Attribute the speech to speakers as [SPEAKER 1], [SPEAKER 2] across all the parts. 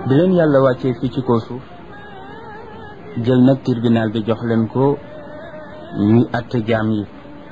[SPEAKER 1] bi leen yàlla wàccee fii ci kaw suuf jël nag tribunal bi jox leen ko ñuy àtte jaam yi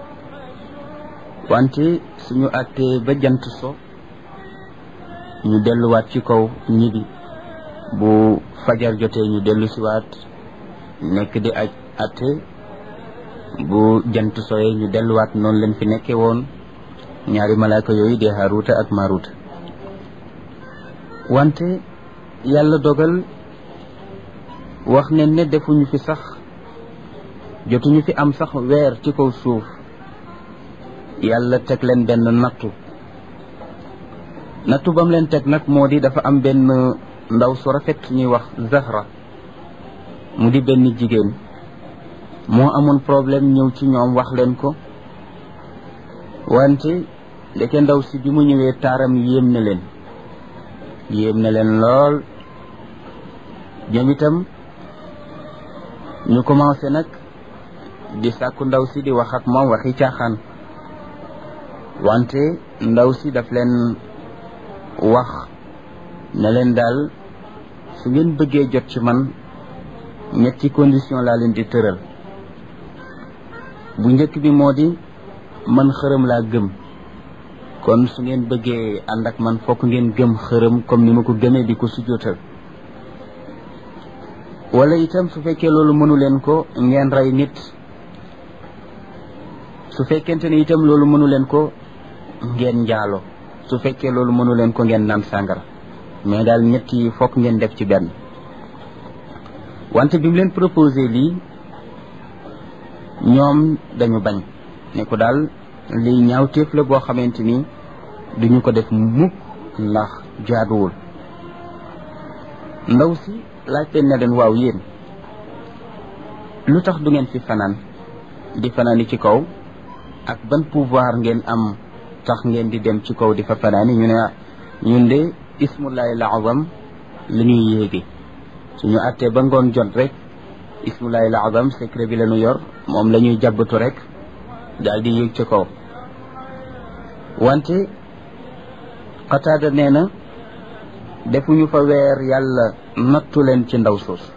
[SPEAKER 1] wante suñu àttee ba jant so ñu delluwaat ci kaw ñibi bu fajar jotee ñu dellu siwaat nekk di aj àtte bu jant soyee ñu delluwaat noonu leen fi nekkee woon ñaari malaaka yooyu di Haaruuta ak Maaruuta wante yàlla dogal wax ne ne defuñu fi sax jotuñu fi am sax weer ci kaw suuf yàlla teg leen benn nattu bam leen teg nag moo di dafa am benn ndaw su rafet ñuy wax Zahra mu di benn jigéen moo amoon problème ñëw ci ñoom wax leen ko wante ndeke ndaw si bi mu ñëwee taaram yéem na leen lool ñoom itam ñu commencé nag di sàkku ndaw si di wax ak moom waxi caaxaan wante ndaw si daf leen wax ne leen daal su ngeen bëggee jot ci man ñetti condition laa leen di tëral bu njëkk bi moo di man xërëm laa gëm kon su ngeen bëggee ànd ak man fokk ngeen gëm xërëm comme ni ma ko gëmee di ko sujjóotal wala itam su fekkee loolu mënu leen ko ngeen rey nit su fekkente ne itam loolu mënu leen ko ngeen njaalo su fekkee loolu mënu leen ko ngeen naan sàngara mais daal ñett yi fokk ngeen def ci benn wante bi mu leen proposé lii ñoom dañu bañ ne ko daal lii ñaawteef la boo xamante ni duñu ko def mukk ndax jaaduwul ndaw si laaj leen ne leen waaw yéen lu tax du ngeen fi fanaan di fanaani ci kaw ak ban pouvoir ngeen am tax ngeen di dem ci kaw di fa fanaani ñu ne ñun de ismullahi al-azam li ñuy yéegi suñu àttee ba ngoon jot rek ismullahi al-azam secret bi la ñu yor moom la ñuy jàbbatu rek daal di yéeg ci kaw wante Qataada nee na defuñu fa weer yàlla nattu leen ci ndaw soos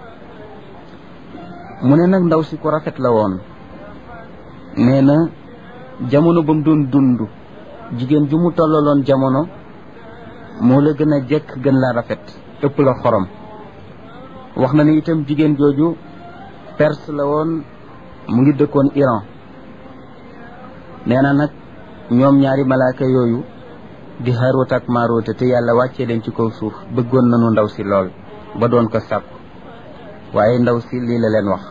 [SPEAKER 1] mu ne nag ndaw si ku rafet la woon nee na jamono ba mu doon dund jigéen ju mu tollaloon jamono moo la gën a jekk gën la rafet ëpp la xorom wax na ne itam jigéen jooju Perse la woon mu ngi dëkkoon Iran nee na nag ñoom ñaari malaaka yooyu di Haaruuta ak Maaruuta te yàlla wàccee leen ci kaw suuf bëggoon nañu ndaw si lool ba doon ko sàkku waaye ndaw si lii la leen wax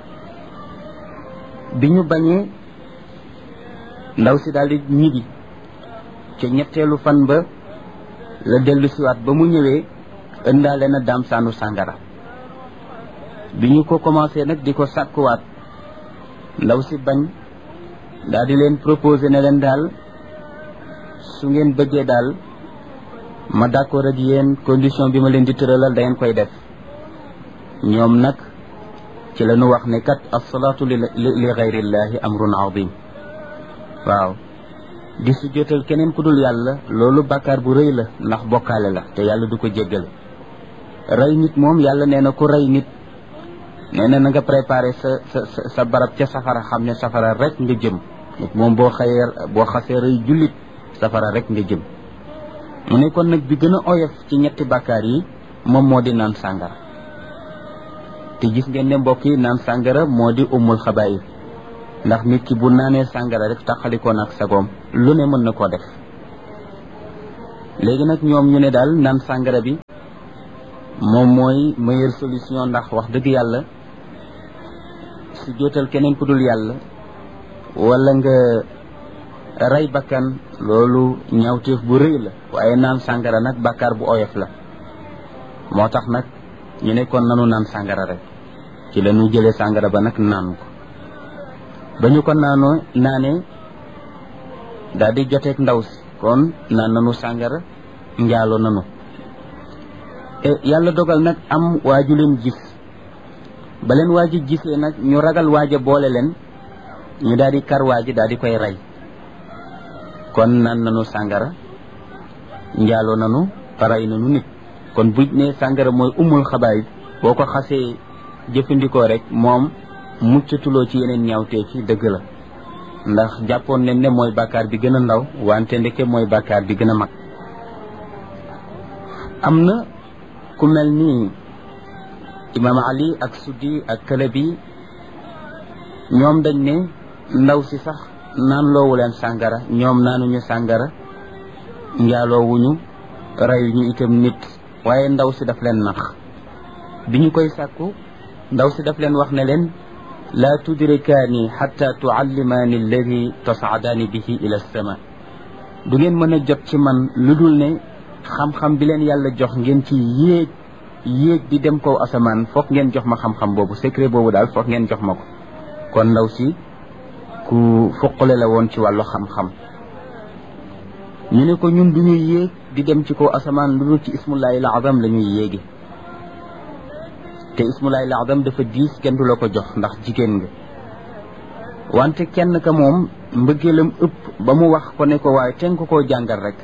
[SPEAKER 1] bi ñu bañee ndaw si daal di ñibbi ca ñetteelu fan ba la dellu siwaat ba mu ñëwee ëndaale na daam saanu sàngara bi ñu ko commencé nag di ko sàkkuwaat ndaw si bañ daal di leen proposé ne leen daal su ngeen bëggee daal ma d'accord ak yéen condition bi ma leen di tëralal da ngeen koy def ñoom nag ci la ñu wax ne kat as-salaatu li gayrillahi amrun azim waaw di su jotal keneen ku dul yàlla loolu bàkkaar bu rëy la ndax bokkaale la te yàlla du ko jéggale rey nit moom yàlla nee na ku rey nit nee na nga préparé sa barab ca safara xam ne safara rek nga jëm nit moom boo xasee rey jullit safara rek nga jëm mu ne kon nag bi gën a oyof ci ñetti bàkkaar yi moom moo di naan sàngara te gis ngeen ne mbokk yi naan sàngara moo di ummul xabaayir ndax nit ki bu naanee sàngara rek taxalikoo nag sagoom lu ne mën na koo def léegi nag ñoom ñu ne daal naan sàngara bi moom mooy meilleure solution ndax wax dëgg yàlla su jootal keneen ku dul yàlla wala nga rey bakkan loolu ñaawteef bu rëy la waaye naan sàngara nag bàkkaar bu oyof la moo tax nag ñu ne kon nanu naan sàngara rek ci la ñu jëlee sàngara ba nag naan ko ba ñu ko naanee daal di joteeg ndaw si kon naan nanu sàngara njaaloo nanu yàlla dogal nag am waaju leen gis ba leen waaji gisee nag ñu ragal waaja boole leen ñu daal di kar waaji daal di koy rey kon naan nanu sàngara njaaloo nanu rey nanu nit kon buñ ne sàngara mooy umul xabaayit boo ko xasee jëfandikoo rek moom muccatuloo ci yeneen ñaawtee ci dëgg la ndax jàppoon nañ ne mooy bàkkaar bi gën a ndaw wante ndeke mooy bàkkaar bi gën a mag am na ku mel ni imaam Ali ak Suddi ak Kalabi ñoom dañ ne ndaw si sax naan loowu leen sàngara ñoom naanuñu sàngara njaaloowuñu reyuñu itam nit waaye ndaw si daf leen nax bi ñu koy sàkku ndaw si daf leen wax ne leen laa tudrikaani xatta tuallimaani alladi tasaadaani bihi ila alsama du ngeen mën a jot ci man lu dul ne xam-xam bi leen yàlla jox ngeen ci yéeg di dem kaw asamaan foog ngeen jox ma xam-xam boobu secret boobu daal foog ngeen jox ma ko kon ndaw si ku fuqale la woon ci wàllu xam-xam ñu ne ko ñun du ñuy yéeg di dem ci kaw asamaan lu dul ci ismullahi al-azam la ñuy yéegi te ismullahi al-azam dafa diis kenn du la ko jox ndax jigéen nga wante kenn ka moom mbëggeelam ëpp ba mu wax ko ne ko waaye ten ko koo jàngal rek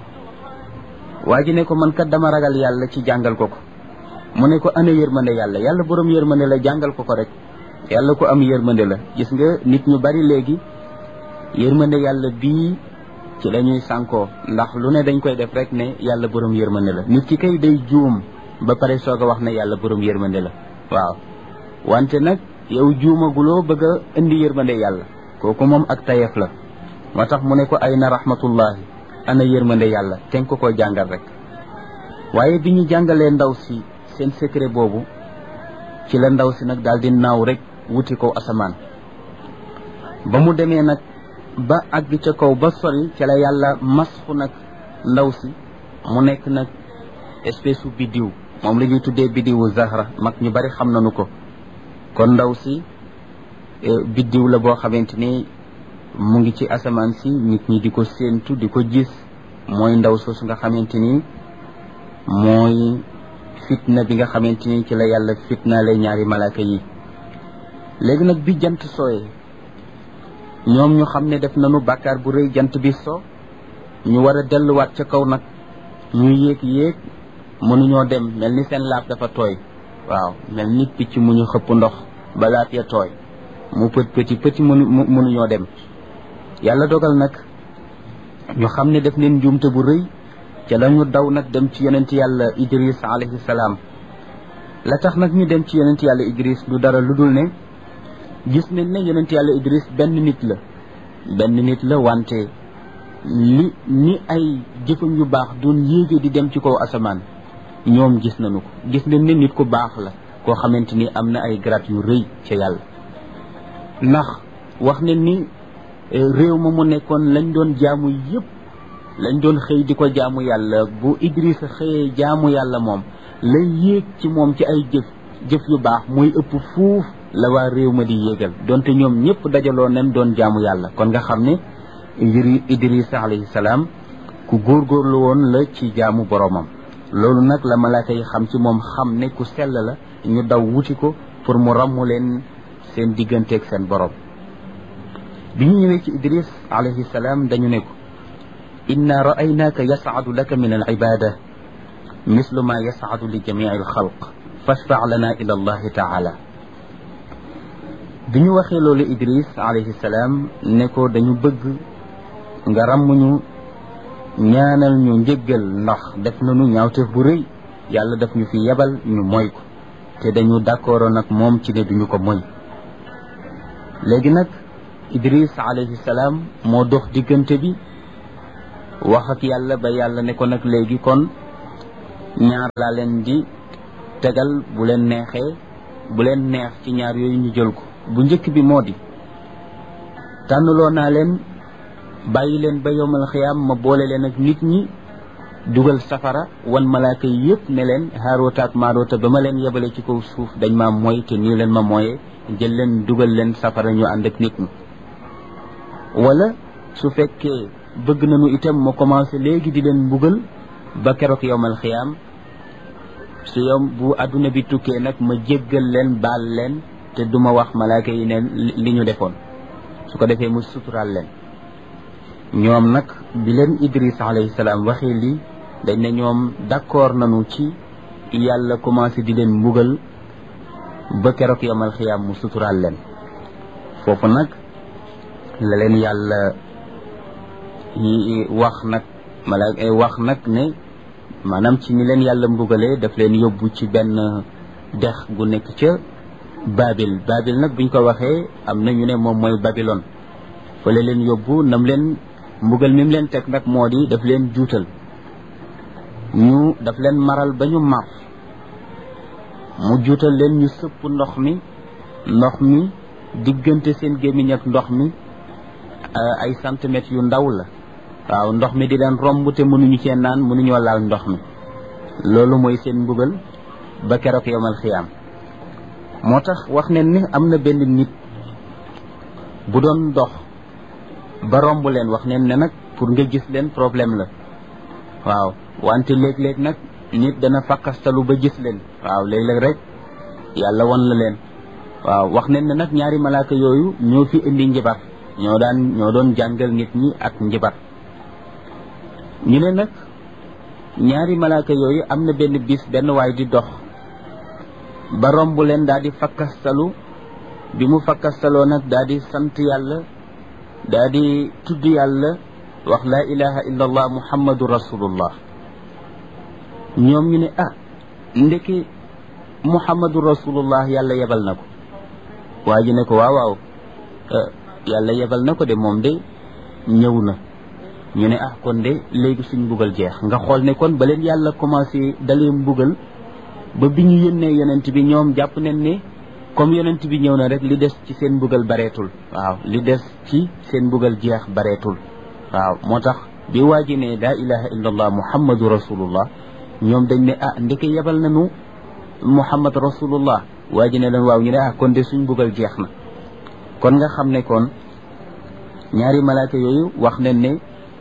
[SPEAKER 1] waa ji ne ko man kat dama ragal yàlla ci jàngal ko ko mu ne ko ana yërmande yàlla yàlla borom yërmande la jàngal ko ko rek yàlla ko am yërmande la gis nga nit ñu bari léegi yërmande yàlla bii ci la ñuy sànkoo ndax lu ne dañ koy def rek ne yàlla borom yërmande la nit ki kay day juum ba pare soog a wax ne yàlla borom yërmande la waaw wante nag yow juumaguloo bëgg a indi yërmande yàlla kooku moom ak tayef la moo tax mu ne ko ay na rahmatullahi ana yërmande yàlla ten ko koy jàngal rek waaye bi ñu jàngalee ndaw si seen secret boobu ci la ndaw si nag daal di naaw rek wuti ko asamaan ba mu demee nag ba àgg ca kaw ba sori ca la yàlla masxu nag ndaw si mu nekk nag espèce u biddiw moom la ñuy tuddee biddiwu zahra mag ñu bari xam nañu ko kon ndaw si biddiw la boo xamante ni mu ngi ci asamaan si nit ñi di ko séentu di ko gis mooy ndaw soosu nga xamante ni mooy fitna bi nga xamante ni ci la yàlla fitna lay ñaari malaaka yi léegi nag bi jant sooyee ñoom ñu xam ne def nañu bàkkaar bu rëy jant bi so ñu war a delluwaat ca kaw nag ñu yéeg mënuñoo dem mel ni seen laaf dafa tooy waaw mel ni picc mu ñu xëpp ndox ba laaf ya tooy mu pëti mënuñoo dem yàlla dogal nag ñu xam ne def neen njuumte bu rëy ca la ñu daw nag dem ci yonent yàlla Idris alayhi salaam la tax nag ñu dem ci yonent yàlla Idris du dara lu dul ne gis nañ ne yonent yàlla Idris benn nit la wante ni ay jëfam yu baax doon yéege di dem ci kaw asamaan ñoom gis nañu ko gis nañ ne nit ku baax la koo xamante ni am na ay grade yu rëy ca yàlla ndax wax ne ni réew ma mu nekkoon lañ doon jaamu yépp lañ doon xëy di ko jaamu yàlla bu Idris xëyee jaamu yàlla moom lay yéeg ci moom ci ay jëf yu baax muy ëpp fuuf la waa réew ma di yéegal donte ñoom ñëpp dajaloo nañ doon jaamu yàlla kon nga xam ne Idris alayhi salaam ku góorgóorlu woon la ci jaamu boromam loolu nag la malaaka yi xam ci moom xam ne ku sell la ñu daw wuti ko pour mu ràmmu leen seen digganteeg seen borom bi ñu ñëwee ci Idris alayhi salaam dañu ne ko inna ra'aynaaka yas'adu laka min al-ibada mislu ma yas'adu li jami'i al-xalq fashfa' lana ila allahi ta'ala bi ñu waxee loolu Idris alayhi salaam ne ko dañu bëgg nga ràmmuñu ñaanal ñu njëggal ndax def nañu ñaawteef bu rëy yàlla daf ñu fi yebal ñu moy ko te dañu d'accord nag moom ci ne duñu ko moy léegi nag Idris alayhi salaam moo dox diggante bi wax ak yàlla ba yàlla ne ko nag léegi kon ñaar laa leen di tegal bu leen neex ci ñaar yooyu ñu jël ko bu njëkk bi moo di tànnaloo naa leen bàyyi leen ba yowmal xiyaam ma boole leen ak nit ñi dugal safara wan malaaka yi yëpp ne leen Haaroota ak Maaroota ba ma leen yebale ci kaw suuf dañ ma mooy te nii leen ma mooyee jël leen dugal leen safara ñu ànd ak nit ñi wala su fekkee bëgg nañu itam ma commencé léegi di leen mbugal ba keroog yowmal xiyaam su yom bu adduna bi tukkee nag ma jéggal leen baal leen te duma wax malaaka yi ne li ñu defoon su ko defee mu suturaal leen ñoom nag bi leen Idris alayhi salaam waxee lii dañ ne ñoom d'accord nañu ci yàlla commencé di leen mbugal ba keroog yamal xiyaam mu suturaal leen foofu nag la leen yàlla wax nag ne maanaam ci ni leen yàlla mbugalee daf leen yóbbu ci benn dex gu nekk ca Babil nag buñ ko waxee am na ñu ne moom mooy Babylone fa la leen yóbbu nam leen mbugal mi mu leen teg nag moo di daf leen juutal daf leen maral ba ñu mar mu juutal leen ñu sëpp ndox mi diggante seen gémmiñ ak ndox mi ay centimètres yu ndaw la waaw ndox mi di leen romb te mënuñu cee naan mënuñoo laal ndox mi loolu mooy seen mbugal ba keroog yomal xiyaam moo tax wax ne ni am na benn nit bu doon dox ba romb leen wax ne nag pour nga gis leen problème la waaw wante léeg-léeg nag nit dana fakkastalu ba gis leen waaw léeg-léeg rek yàlla wan la leen waaw wax ne nag ñaari malaaka yooyu ñoo fi indi njibar ñoo doon jàngal nit ñi ak njibar ñu ne nag ñaari malaaka yooyu am na benn bis benn waay di dox ba romb leen daal di fakkastalu bi mu fakkastaloo nag daal di sant yàlla daal di tudd yàlla wax laa ilaha illa allah muhammadu rasulullah ñoom ñu ne ndeki muhammadu rasulullah yàlla yebal na ko waa ji ne ko waaw yàlla yebal na ko de moom de ñëw na ñu ne kon de léegi suñ mbugal jeex nga xool ne kon ba leen yàlla commencé dalee mbugal ba bi ñu yónnee yonent bi ñoom jàpp nañ ne comme yonent bi ñëw na rek li des ci seen mbugal bareetul waaw li des ci seen mbugal jeex bareetul waaw moo tax bi waa ji ne laa ilaha illa allah muhammadu rasulullah ñoom dañ ne ndeke yebal nañu muhammad rasulullah waa ji ne leen waaw ñu ne kon de suñ mbugal jeex na kon nga xam ne kon ñaari malaaka yooyu wax nañ ne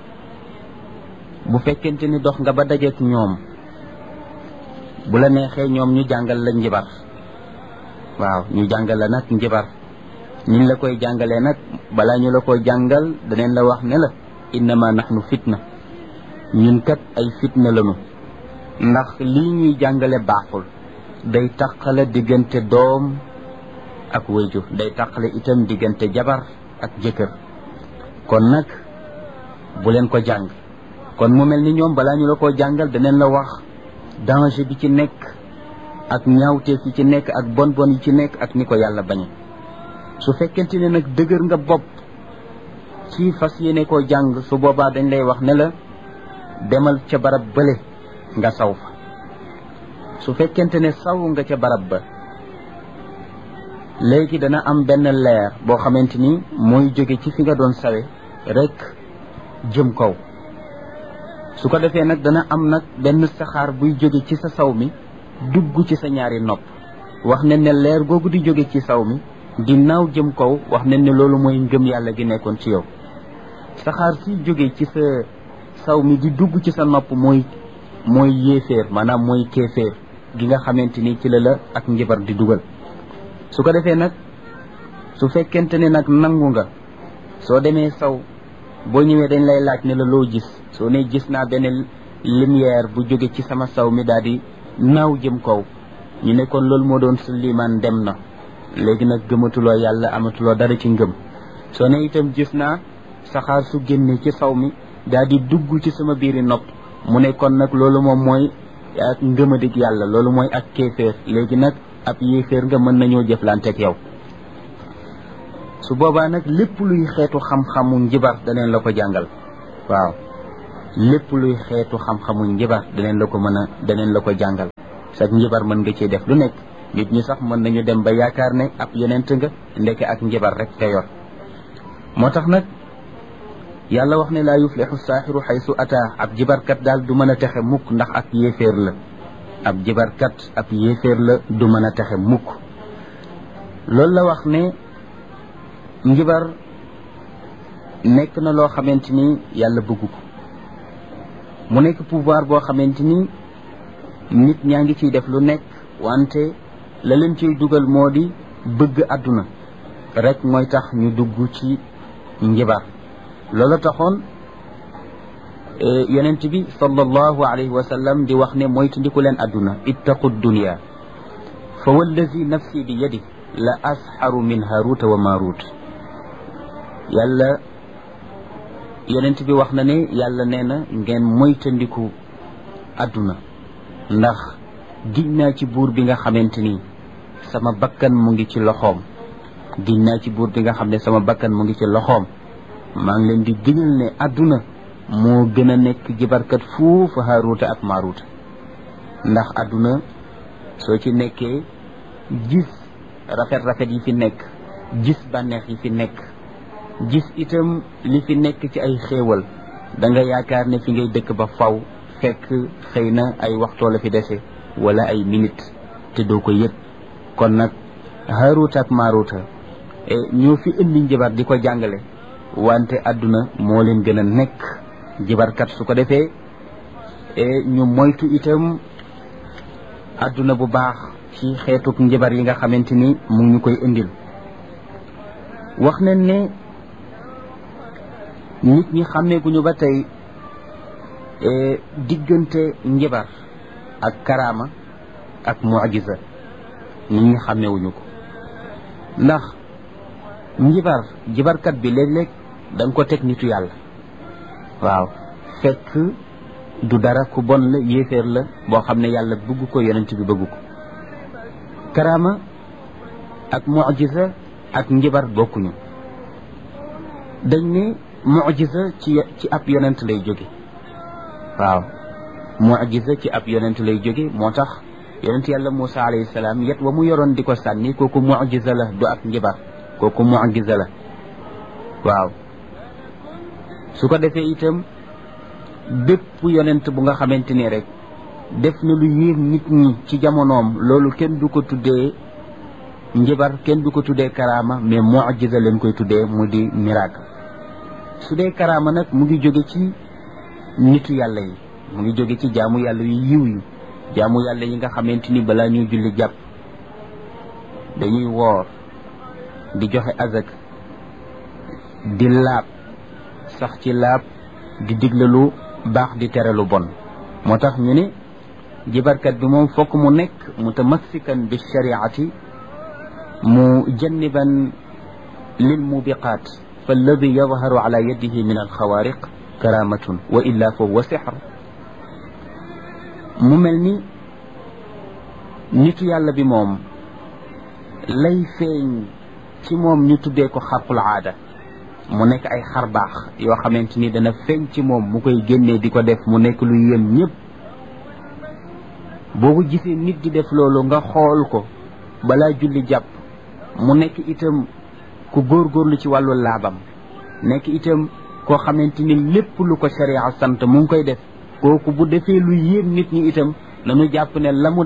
[SPEAKER 1] bu fekkente ni dox nga ba dajeek ñoom bu la neexee ñoom ñu jàngal la njibar waaw ñu jàngal la nag njibar ñun la koy jàngalee nag balaa ñu la koy jàngal daneen la wax ne la innama nahnu fitna ñun kat ay fitna lañu ndax lii ñuy jàngale baaxul day taqale diggante doom ak wayjur day taqale itam diggante jabar ak jëkkër kon nag bu leen ko jàng kon mu mel ni ñoom balaa ñu la ko jàngal daneen la wax danger bi ci nekk ak ñaawteef yi ci nekk ak bon yi ci nekk ak ni ko yàlla bañe su fekkente ne nag dëgër nga bopp ci fas yéene koo jàng su boobaa dañ lay wax ne la demal ca barab bële nga saw fa su fekkente ne saw nga ca barab ba léegi dana am benn leer boo xamante ni mooy jóge ci fi nga doon sawe rek jëm kaw su ko defee nag dana am nag benn saxaar buy jóge ci sa saw mi dugg ci sa ñaari nopp wax ne ne leer googu di jóge ci saw mi di naaw jëm kaw wax ne ne loolu mooy ngëm yàlla gi nekkoon ci yow saxaar si jóge ci sa saw mi di dugg ci sa nopp mooy yéeféer maanaam mooy kéeféer gi nga xamante ni ci la ak njibar di dugal su ko defee nag su fekkente ne nag nangu nga soo demee saw boo ñëwee dañ lay laaj ne la loo gis soo ne gis naa benn lumière bu jóge ci sama saw mi daal di naaw jëm kaw ñu ne kon loolu moo doon sa liimaan dem na léegi nag gëmatuloo yàlla amatuloo dara ci ngëm soo ne itam gis naa saxaar su génne ci saw mi daal di dugg ci sama biiri nopp mu ne kon nag loolu moom mooy ak ngëmadik yàlla loolu mooy ak kéeféer léegi nag ab yéeféer nga mën nañoo jëflanteeg yow su boobaa nag lépp luy xeetu xam-xamu njibar daneen la ko jàngal waaw lépp luy xeetu xam-xamu njibar daneen la ko jàngal sax njibar mën nga cee def lu nekk nit ñi sax mën nañu dem ba yaakaar ne ab yonent nga ndeke ak njibar rek te yor moo tax nag yàlla wax ne laa yuflixu saaxiru xaysu ataa ab jibarkat daal du mën a texe mukk ndax ak yéeféer la ab jibarkat ab yéeféer la du mën a texe mukk loolu la wax ne njibar nekk na loo xamante ni yàlla bëgg ko mu nekk pouvoir boo xamante ni nit ñaa ngi ciy def lu nekk wante la leen ciy dugal moo di bëgg àdduna rek mooy tax ñu dugg ci njibar loola taxoon yonent bi sallallahu alayhi wa sallam di wax ne moytandiku leen adduna ittaqu dunya fa wallazi nafsi bi yadi la asxaru min haruta wa marut yàlla yonent bi wax na ne yàlla nee na ngeen moytandiku adduna ndax giñ naa ci buur bi nga xamante ni sama bakkan mu ngi ci loxoom giñ naa ci buur bi nga xam ne sama bakkan mu ngi ci loxoom maa ngi leen di giñal ne adduna moo gën a nekk jibarkat fuufu Haaruuta ak Maaruuta ndax adduna soo ci nekkee gis rafet-rafet yi fi nekk gis bànneex yi fi nekk gis itam li fi nekk ci ay xéewal da nga yaakaar ne fi ngay dëkk ba faw fekk xëy na ay waxtoo la fi dese wala ay minute te doo ko yëg kon nag Haaruuta ak Maaruuta ñoo fi indi njabar di ko jàngale wante adduna moo leen gën a nekk jibarkat su ko defee ñu moytu itam adduna bu baax ci xeetuk njabar yi nga xamante ni mu ñu koy indil wax nañ ne nit ñi xàmmeeguñu ba tey diggante njabar ak karaama ak mu'jiza nit ñi xàmmeewuñu ko ndax jibarkat bi léeg-léeg da nga ko teg nitu yàlla waaw fekk du dara ku bon la yéeféer la boo xam ne yàlla bëgg ko yonent bi bëgg ko karaama ak mu'jiza ak njibar bokkuñu dañ ne mu'jiza ci ab yonent lay jóge waaw mu'jiza ci ab yonent lay jóge moo tax yonent yàlla Muusa alayhi salaam yet wa mu yoroon di ko sànni kooku mu'jiza la du ak njibar kooku mu'jiza la waaw su ko defee itam bépp yonent bu nga xamante ni rek def na lu yéem nit ñi ci jamonoom loolu kenn du ko tuddee njibar kenn du ko tuddee karaama mais mu'jiza leen koy tuddee mu di miracle su dee karaama nag mu ngi jóge ci nitu yàlla yi mu ngi jóge ci jaamu yàlla yu yiw yi jaamu yàlla yi nga xamante ni balaa ñuy julli jàpp dañuy woor di joxe azak di laab sax ci laab di digle lu baax di tere lu bon moo tax ñu ne jibarkat bi moom fokk mu nekk mutamassikan bi shariati mujanniban lil mubiqaat fa alladi yadharu ala yadihi min alxawaariq karamatun wa illa fa huwa sixr mu mel ni nitu yàlla bi moom lay feeñ ci moom ñu tuddee ko xarqul aada mu nekk ay xar baax yoo xamante ni dana feeñ ci moom mu koy génnee di ko def mu nekk lu yéem ñëpp boobu gisee nit di def loolu nga xool ko balaa julli jàpp mu nekk itam ku góorgóorlu ci wàllu laabam nekk itam koo xamante ni lépp lu ko sharia sant mu ngi koy def kooku bu defee lu yéem nit ñi itam nañu jàpp ne la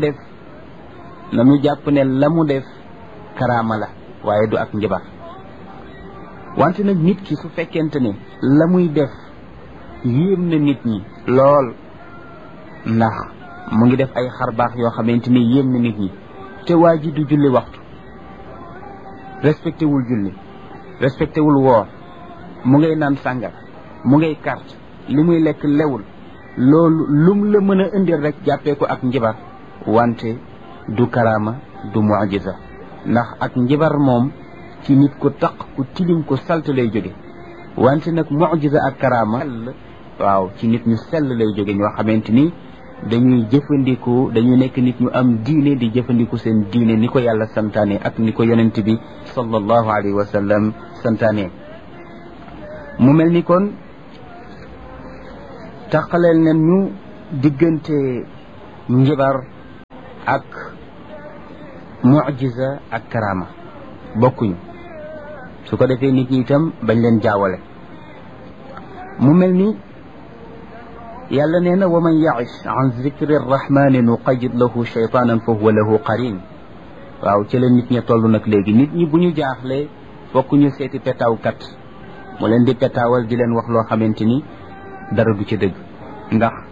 [SPEAKER 1] mu def karaama la waaye du ak njabar wante nag nit ki su fekkente ne la muy def yéem na nit ñi lool ndax mu ngi def ay xarbaax yoo xamante ni yéem na nit ñi te waa ji du julli waxtu respecté wul julli respecté wul woor mu ngay naan sàngar mu ngay carte li muy lekk lewul loolu lum la mën a indil rek jàppee ko ak njibar wante du karaama du mu'jiza ndax ak njibar moom ci nit ku taq ku tilim ku salte lay jóge wante nag mu'jiza ak karaama waaw ci nit ñu sell lay jóge ñoo xamante ni dañuy nekk nit ñu am diine di jëfandiku seen diine ni ko yàlla santaane ak ni ko yonent bi sallallahu alayhi wa sallam santaane mu mel ni kon taqaleel nañ ñu diggante njibar ak mu'jiza ak karaama bokkuñu su ko defee nit ñi itam bañ leen jaawale mu mel ni yàlla nee na wa man ya'ish an zikri rrahmani nuqayyid lahu shaytanan fa huwa lahu qarin waaw ci la nit ñi toll nag léegi nit ñi bu ñu jaaxlee fokk ñu seeti petaawkat mu leen di petaawal di leen wax loo xamante ni dara du ci dëgg ndax